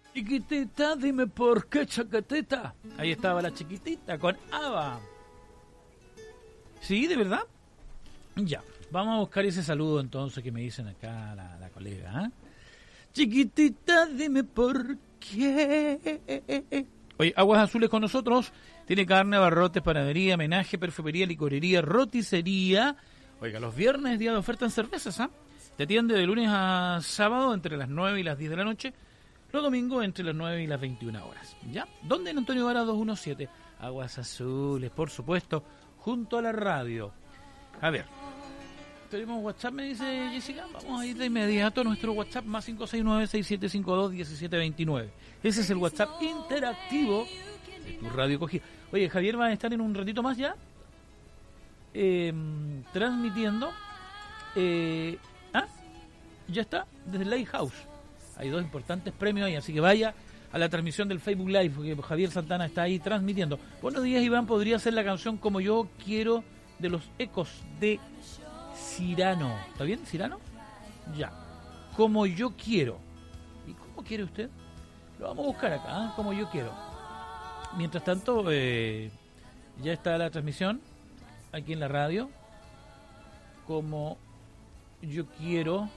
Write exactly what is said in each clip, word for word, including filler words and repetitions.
Chiquitita, dime por qué chaquetita. Ahí estaba la chiquitita con Ava. ¿Sí, de verdad? Ya, vamos a buscar ese saludo entonces que me dicen acá la, la colega. ¿eh? Chiquitita, dime por qué. Oye, Aguas Azules con nosotros. Tiene carne, abarrotes, panadería, menaje, perfumería, licorería, roticería. Oiga, los viernes día de oferta en cervezas, ¿ah? ¿eh? Te atiende de lunes a sábado entre las nueve y las diez de la noche. Los domingos entre las nueve y las veintiuna horas. ¿Ya? ¿Dónde? En Antonio Vara doscientos diecisiete. Aguas Azules, por supuesto, junto a la radio. A ver. Tenemos WhatsApp, me dice Jessica. Vamos a ir de inmediato a nuestro WhatsApp más cinco seis nueve, seis siete cinco dos, uno siete dos nueve. Ese es el WhatsApp interactivo de tu radio cogida. Oye, Javier va a estar en un ratito más ya eh, transmitiendo. Eh, ¿Ah? Ya está, desde el Lighthouse. Hay dos importantes premios ahí, así que vaya a la transmisión del Facebook Live, porque Javier Santana está ahí transmitiendo. Buenos días, Iván. ¿Podría ser la canción Como Yo Quiero de los Ecos de Cirano? ¿Está bien, Cirano? Ya. Como Yo Quiero. ¿Y cómo quiere usted? Lo vamos a buscar acá, ¿eh? Como Yo Quiero. Mientras tanto, eh, ya está la transmisión aquí en la radio. Como Yo Quiero.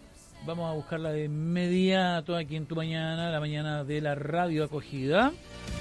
Vamos a buscarla de inmediato aquí en tu mañana, la mañana de la radio acogida.